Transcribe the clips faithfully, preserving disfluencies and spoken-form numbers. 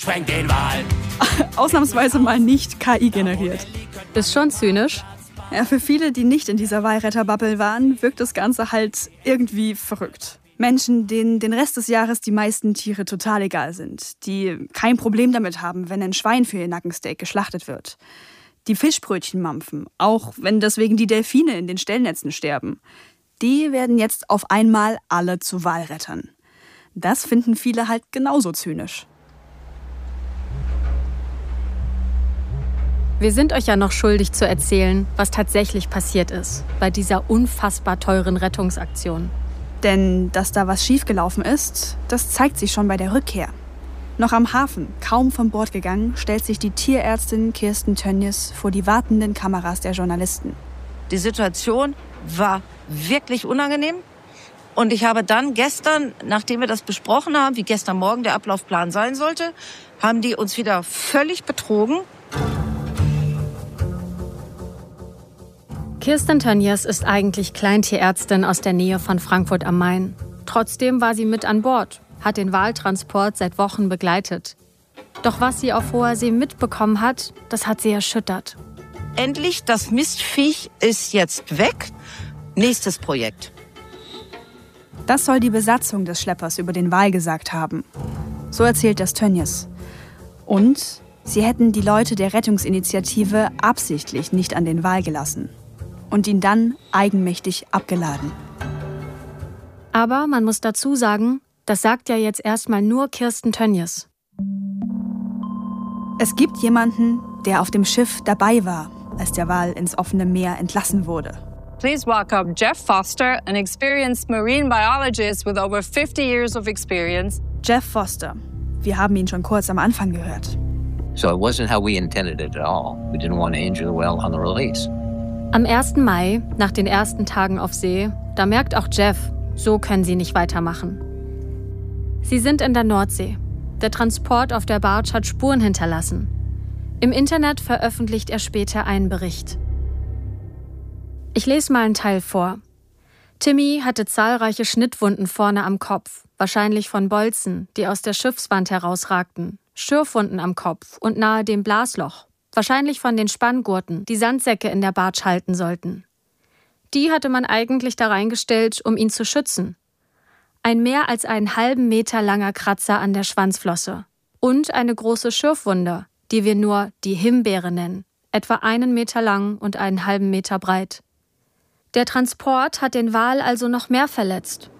fängt den Wal. Ausnahmsweise mal nicht K I generiert. Ist schon zynisch. Ja, für viele, die nicht in dieser Walretter-Bubble waren, wirkt das Ganze halt irgendwie verrückt. Menschen, denen den Rest des Jahres die meisten Tiere total egal sind. Die kein Problem damit haben, wenn ein Schwein für ihr Nackensteak geschlachtet wird. Die Fischbrötchen mampfen, auch wenn deswegen die Delfine in den Stellnetzen sterben. Die werden jetzt auf einmal alle zu Walrettern. Das finden viele halt genauso zynisch. Wir sind euch ja noch schuldig zu erzählen, was tatsächlich passiert ist bei dieser unfassbar teuren Rettungsaktion. Denn dass da was schiefgelaufen ist, das zeigt sich schon bei der Rückkehr. Noch am Hafen, kaum von Bord gegangen, stellt sich die Tierärztin Kirsten Tönjes vor die wartenden Kameras der Journalisten. Die Situation war wirklich unangenehm. Und ich habe dann gestern, nachdem wir das besprochen haben, wie gestern Morgen der Ablaufplan sein sollte, haben die uns wieder völlig betrogen. Kirsten Tönjes ist eigentlich Kleintierärztin aus der Nähe von Frankfurt am Main. Trotzdem war sie mit an Bord, hat den Waltransport seit Wochen begleitet. Doch was sie auf hoher See mitbekommen hat, das hat sie erschüttert. Endlich, das Mistviech ist jetzt weg. Nächstes Projekt. Das soll die Besatzung des Schleppers über den Wal gesagt haben. So erzählt das Tönjes. Und sie hätten die Leute der Rettungsinitiative absichtlich nicht an den Wal gelassen und ihn dann eigenmächtig abgeladen. Aber man muss dazu sagen, das sagt ja jetzt erstmal nur Kirsten Tönjes. Es gibt jemanden, der auf dem Schiff dabei war, als der Wal ins offene Meer entlassen wurde. Please welcome Jeff Foster, an experienced marine biologist with over fifty years of experience. Jeff Foster. Wir haben ihn schon kurz am Anfang gehört. So it wasn't how we intended it at all. We didn't want to injure the whale on the release. Am ersten Mai, nach den ersten Tagen auf See, da merkt auch Jeff, so können sie nicht weitermachen. Sie sind in der Nordsee. Der Transport auf der Barge hat Spuren hinterlassen. Im Internet veröffentlicht er später einen Bericht. Ich lese mal einen Teil vor. Timmy hatte zahlreiche Schnittwunden vorne am Kopf, wahrscheinlich von Bolzen, die aus der Schiffswand herausragten, Schürfwunden am Kopf und nahe dem Blasloch, wahrscheinlich von den Spanngurten, die Sandsäcke in der Barge halten sollten. Die hatte man eigentlich da reingestellt, um ihn zu schützen. Ein mehr als einen halben Meter langer Kratzer an der Schwanzflosse und eine große Schürfwunde, die wir nur die Himbeere nennen, etwa einen Meter lang und einen halben Meter breit. Der Transport hat den Wal also noch mehr verletzt.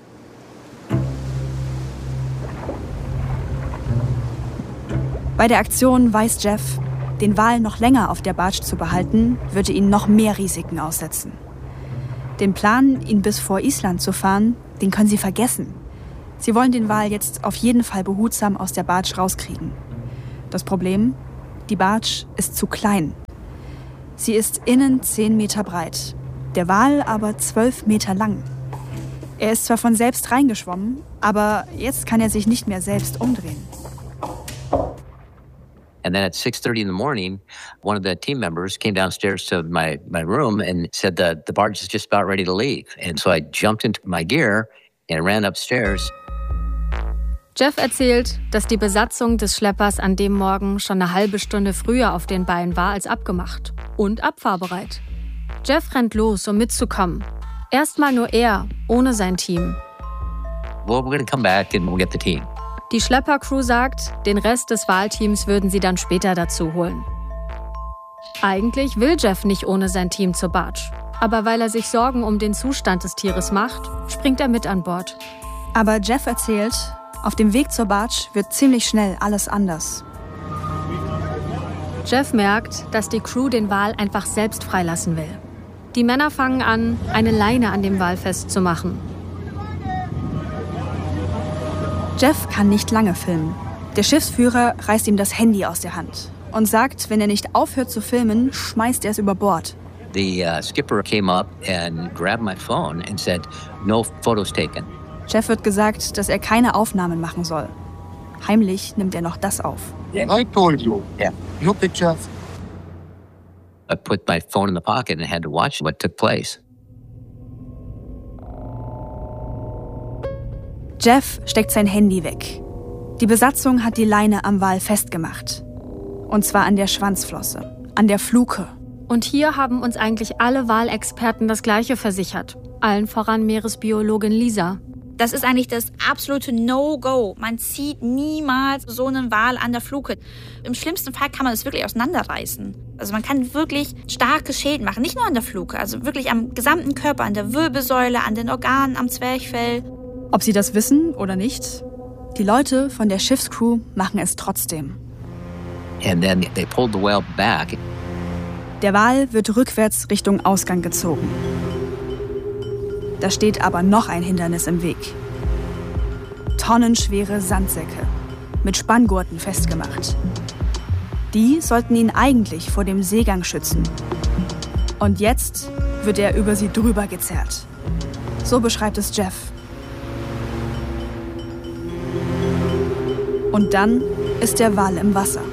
Bei der Aktion weiß Jeff, den Wal noch länger auf der Barge zu behalten, würde ihn noch mehr Risiken aussetzen. Den Plan, ihn bis vor Island zu fahren, den können sie vergessen. Sie wollen den Wal jetzt auf jeden Fall behutsam aus der Barge rauskriegen. Das Problem? Die Barge ist zu klein. Sie ist innen zehn Meter breit, der Wal aber zwölf Meter lang. Er ist zwar von selbst reingeschwommen, aber jetzt kann er sich nicht mehr selbst umdrehen. And then at six thirty in the morning, one of the team members came downstairs to my, my room and said that the barge is just about ready to leave. And so I jumped into my gear and ran upstairs. Jeff erzählt, dass die Besatzung des Schleppers an dem Morgen schon eine halbe Stunde früher auf den Beinen war als abgemacht und abfahrbereit. Jeff rennt los, um mitzukommen. Erstmal nur er, ohne sein Team. Well, we're gonna come back and we'll get the team. Die Schleppercrew sagt, den Rest des Walteams würden sie dann später dazu holen. Eigentlich will Jeff nicht ohne sein Team zur Barge. Aber weil er sich Sorgen um den Zustand des Tieres macht, springt er mit an Bord. Aber Jeff erzählt, auf dem Weg zur Barge wird ziemlich schnell alles anders. Jeff merkt, dass die Crew den Wal einfach selbst freilassen will. Die Männer fangen an, eine Leine an dem Wal festzumachen. Jeff kann nicht lange filmen. Der Schiffsführer reißt ihm das Handy aus der Hand und sagt, wenn er nicht aufhört zu filmen, schmeißt er es über Bord. The uh, skipper came up and grabbed my phone and said, "No photos taken." Jeff wird gesagt, dass er keine Aufnahmen machen soll. Heimlich nimmt er noch das auf. I told you. Yeah. No pictures. I put my phone in the pocket and had to watch what took place. Jeff steckt sein Handy weg. Die Besatzung hat die Leine am Wal festgemacht. Und zwar an der Schwanzflosse, an der Fluke. Und hier haben uns eigentlich alle Walexperten das Gleiche versichert. Allen voran Meeresbiologin Lisa. Das ist eigentlich das absolute No-Go. Man zieht niemals so einen Wal an der Fluke. Im schlimmsten Fall kann man es wirklich auseinanderreißen. Also man kann wirklich starke Schäden machen. Nicht nur an der Fluke, also wirklich am gesamten Körper, an der Wirbelsäule, an den Organen, am Zwerchfell. Ob sie das wissen oder nicht, die Leute von der Schiffscrew machen es trotzdem. And then they pulled the whale back. Der Wal wird rückwärts Richtung Ausgang gezogen. Da steht aber noch ein Hindernis im Weg. Tonnenschwere Sandsäcke, mit Spanngurten festgemacht. Die sollten ihn eigentlich vor dem Seegang schützen. Und jetzt wird er über sie drüber gezerrt. So beschreibt es Jeff. Und dann ist der Wal im Wasser.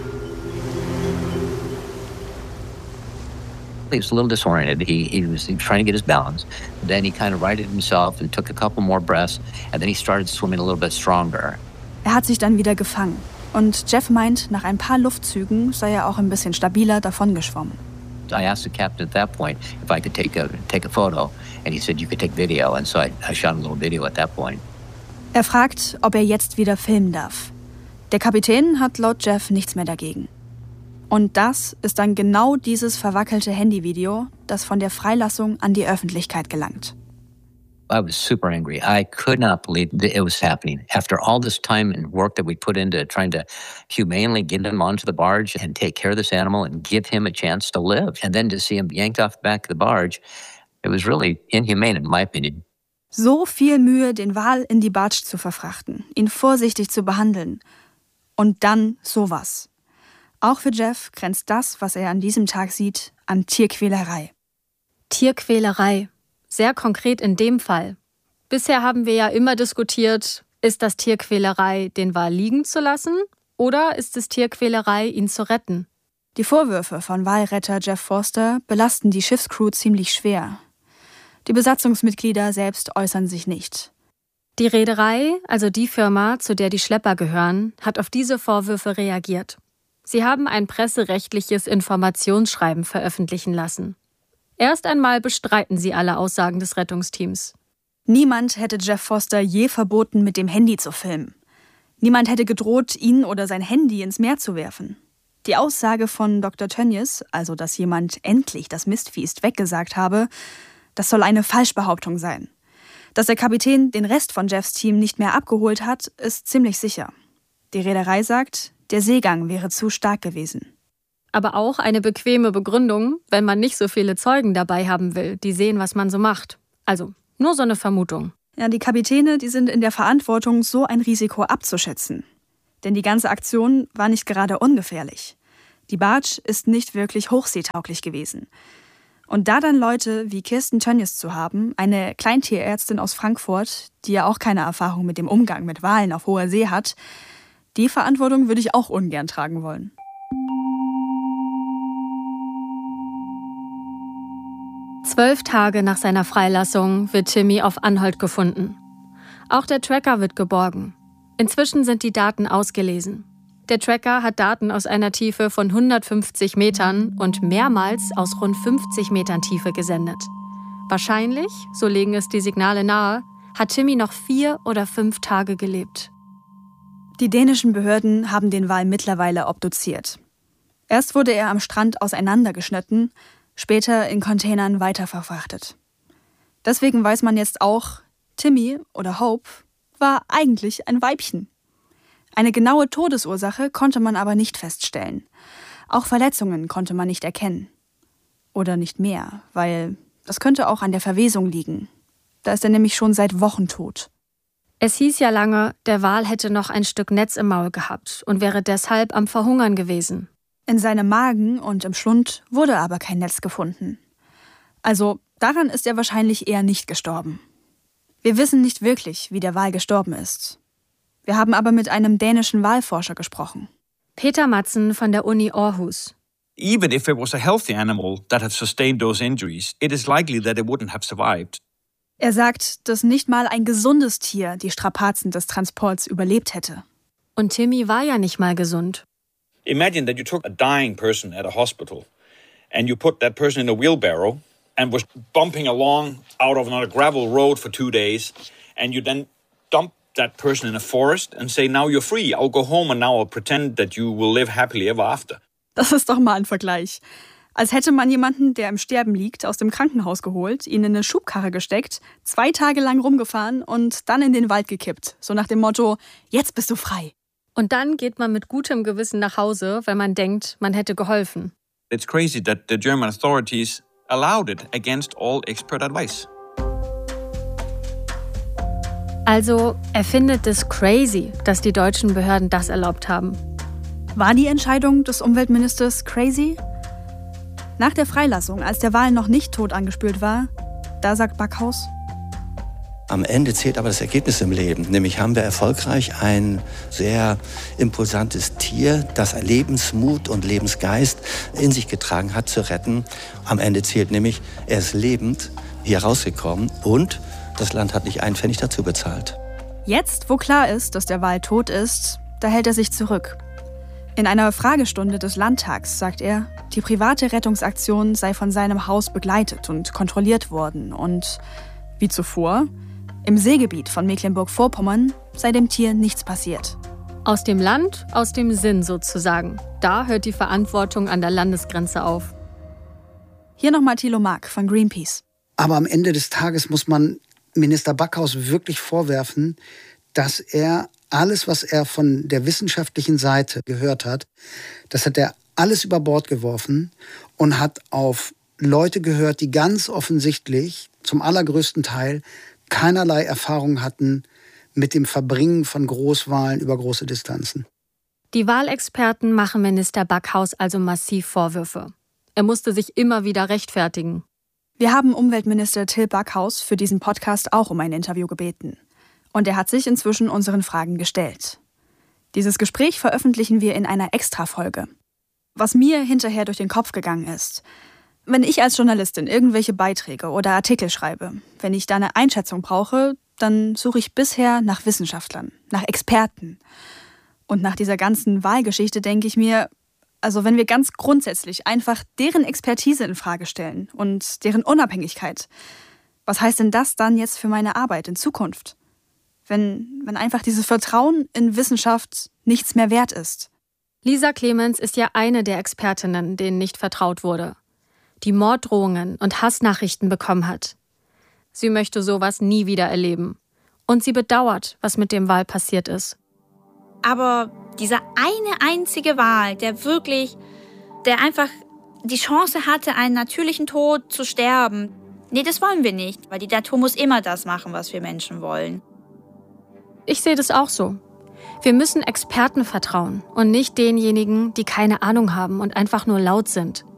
He was a little disoriented. He, he, was, he was trying to get his balance. Then he kind of righted himself and took a couple more breaths. And then he started swimming a little bit stronger. Er hat sich dann wieder gefangen. Und Jeff meint, nach ein paar Luftzügen sei er auch ein bisschen stabiler davongeschwommen. I asked the captain at that point if I could take a, take a photo. And he said, you could take video. And so I, I shot a little video at that point. Er fragt, ob er jetzt wieder filmen darf. Der Kapitän hat laut Jeff nichts mehr dagegen. Und das ist dann genau dieses verwackelte Handyvideo, das von der Freilassung an die Öffentlichkeit gelangt. I was super angry. I could not believe that it was happening. After all this time and work that we put into trying to humanely get him onto the barge and take care of this animal and give him a chance to live. And then to see him yanked off the back of the barge, it was really inhumane in my opinion. So viel Mühe, den Wal in die Barge zu verfrachten, ihn vorsichtig zu behandeln. Und dann sowas. Auch für Jeff grenzt das, was er an diesem Tag sieht, an Tierquälerei. Tierquälerei. Sehr konkret in dem Fall. Bisher haben wir ja immer diskutiert, ist das Tierquälerei, den Wal liegen zu lassen, oder ist es Tierquälerei, ihn zu retten? Die Vorwürfe von Walretter Jeff Forster belasten die Schiffscrew ziemlich schwer. Die Besatzungsmitglieder selbst äußern sich nicht. Die Reederei, also die Firma, zu der die Schlepper gehören, hat auf diese Vorwürfe reagiert. Sie haben ein presserechtliches Informationsschreiben veröffentlichen lassen. Erst einmal bestreiten sie alle Aussagen des Rettungsteams. Niemand hätte Jeff Forster je verboten, mit dem Handy zu filmen. Niemand hätte gedroht, ihn oder sein Handy ins Meer zu werfen. Die Aussage von Doktor Tönnies, also dass jemand endlich das Mistvieh weggesagt habe, das soll eine Falschbehauptung sein. Dass der Kapitän den Rest von Jeffs Team nicht mehr abgeholt hat, ist ziemlich sicher. Die Reederei sagt, der Seegang wäre zu stark gewesen. Aber auch eine bequeme Begründung, wenn man nicht so viele Zeugen dabei haben will, die sehen, was man so macht. Also nur so eine Vermutung. Ja, die Kapitäne, die sind in der Verantwortung, so ein Risiko abzuschätzen. Denn die ganze Aktion war nicht gerade ungefährlich. Die Barge ist nicht wirklich hochseetauglich gewesen. Und da dann Leute wie Kirsten Tönnies zu haben, eine Kleintierärztin aus Frankfurt, die ja auch keine Erfahrung mit dem Umgang mit Walen auf hoher See hat, die Verantwortung würde ich auch ungern tragen wollen. Zwölf Tage nach seiner Freilassung wird Timmy auf Anholt gefunden. Auch der Tracker wird geborgen. Inzwischen sind die Daten ausgelesen. Der Tracker hat Daten aus einer Tiefe von hundertfünfzig Metern und mehrmals aus rund fünfzig Metern Tiefe gesendet. Wahrscheinlich, so legen es die Signale nahe, hat Timmy noch vier oder fünf Tage gelebt. Die dänischen Behörden haben den Wal mittlerweile obduziert. Erst wurde er am Strand auseinandergeschnitten, später in Containern weiterverfrachtet. Deswegen weiß man jetzt auch, Timmy oder Hope war eigentlich ein Weibchen. Eine genaue Todesursache konnte man aber nicht feststellen. Auch Verletzungen konnte man nicht erkennen. Oder nicht mehr, weil das könnte auch an der Verwesung liegen. Da ist er nämlich schon seit Wochen tot. Es hieß ja lange, der Wal hätte noch ein Stück Netz im Maul gehabt und wäre deshalb am Verhungern gewesen. In seinem Magen und im Schlund wurde aber kein Netz gefunden. Also daran ist er wahrscheinlich eher nicht gestorben. Wir wissen nicht wirklich, wie der Wal gestorben ist. Wir haben aber mit einem dänischen Walforscher gesprochen. Peter Madsen von der Uni Aarhus. Even if it was a healthy animal that had sustained those injuries, it is likely that it wouldn't have survived. Er sagt, dass nicht mal ein gesundes Tier die Strapazen des Transports überlebt hätte. Und Timmy war ja nicht mal gesund. Imagine that you took a dying person at a hospital and you put that person in a wheelbarrow and was bumping along out of another gravel road for two days and you then dump that person in a forest and say, now you're free, I'll go home and now I'll pretend that you will live happily ever after. Das ist doch mal ein Vergleich. Als hätte man jemanden, der im Sterben liegt, aus dem Krankenhaus geholt, ihn in eine Schubkarre gesteckt, zwei Tage lang rumgefahren und dann in den Wald gekippt. So nach dem Motto, jetzt bist du frei. Und dann geht man mit gutem Gewissen nach Hause, weil man denkt, man hätte geholfen. It's crazy that the German authorities allowed it against all expert advice. Also, er findet es crazy, dass die deutschen Behörden das erlaubt haben. War die Entscheidung des Umweltministers crazy? Nach der Freilassung, als der Wal noch nicht tot angespült war, da sagt Backhaus: Am Ende zählt aber das Ergebnis im Leben. Nämlich haben wir erfolgreich ein sehr impulsantes Tier, das Lebensmut und Lebensgeist in sich getragen hat, zu retten. Am Ende zählt nämlich, er ist lebend hier rausgekommen und das Land hat nicht einen Pfennig dazu bezahlt. Jetzt, wo klar ist, dass der Wal tot ist, da hält er sich zurück. In einer Fragestunde des Landtags sagt er, die private Rettungsaktion sei von seinem Haus begleitet und kontrolliert worden und, wie zuvor, im Seegebiet von Mecklenburg-Vorpommern sei dem Tier nichts passiert. Aus dem Land, aus dem Sinn sozusagen. Da hört die Verantwortung an der Landesgrenze auf. Hier nochmal Thilo Mark von Greenpeace. Aber am Ende des Tages muss man Minister Backhaus wirklich vorwerfen, dass er alles, was er von der wissenschaftlichen Seite gehört hat, das hat er alles über Bord geworfen und hat auf Leute gehört, die ganz offensichtlich zum allergrößten Teil keinerlei Erfahrung hatten mit dem Verbringen von Großwalen über große Distanzen. Die Walexperten machen Minister Backhaus also massiv Vorwürfe. Er musste sich immer wieder rechtfertigen. Wir haben Umweltminister Till Backhaus für diesen Podcast auch um ein Interview gebeten. Und er hat sich inzwischen unseren Fragen gestellt. Dieses Gespräch veröffentlichen wir in einer Extra-Folge. Was mir hinterher durch den Kopf gegangen ist: Wenn ich als Journalistin irgendwelche Beiträge oder Artikel schreibe, wenn ich da eine Einschätzung brauche, dann suche ich bisher nach Wissenschaftlern, nach Experten. Und nach dieser ganzen Wahlgeschichte denke ich mir, also wenn wir ganz grundsätzlich einfach deren Expertise in Frage stellen und deren Unabhängigkeit, was heißt denn das dann jetzt für meine Arbeit in Zukunft? Wenn, wenn einfach dieses Vertrauen in Wissenschaft nichts mehr wert ist. Lisa Clemens ist ja eine der Expertinnen, denen nicht vertraut wurde, die Morddrohungen und Hassnachrichten bekommen hat. Sie möchte sowas nie wieder erleben. Und sie bedauert, was mit dem Wal passiert ist. Aber dieser eine einzige Wal, der wirklich, der einfach die Chance hatte, einen natürlichen Tod zu sterben, nee, das wollen wir nicht, weil die Natur muss immer das machen, was wir Menschen wollen. Ich sehe das auch so. Wir müssen Experten vertrauen und nicht denjenigen, die keine Ahnung haben und einfach nur laut sind.